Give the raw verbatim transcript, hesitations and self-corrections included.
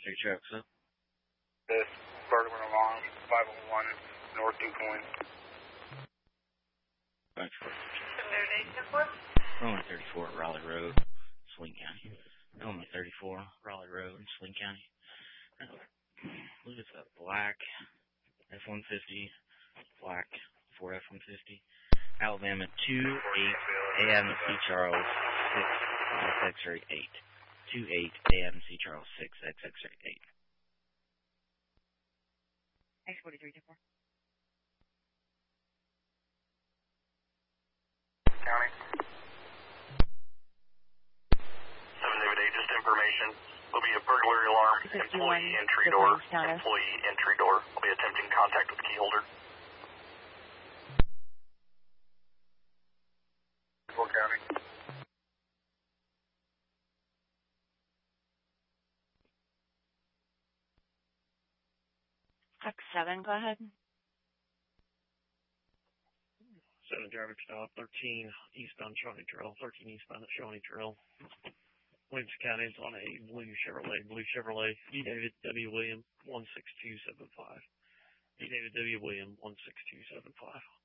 three trucks up. This burglar alarm, five oh one North Two Point. Thanks for Element thirty-four, Raleigh Road, Swain County. Element thirty-four, Raleigh Road, Swain County. I believe it's a black F one fifty, black Ford F one fifty. Alabama two eight A M C Charles six X-ray eight. two eight A M C Charles six X-ray eight. X forty-three two four. County. seven David eight, just information. Will be a burglary alarm, employee entry door, employee entry door. Will be attempting contact with key holder. County. X seven, go ahead. seven driver stop, thirteen eastbound Shawnee Trail, thirteen eastbound Shawnee Trail. Williams County is on a blue Chevrolet, blue Chevrolet, E. David W. William, one six two seven five. E. David W. William, one six two seven five.